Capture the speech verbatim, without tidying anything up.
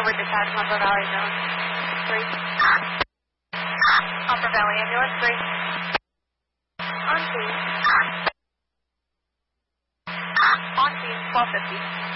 Over dispatch, Upper Valley Zone three. Upper Valley Ambulance three. On scene. On scene, twelve fifty.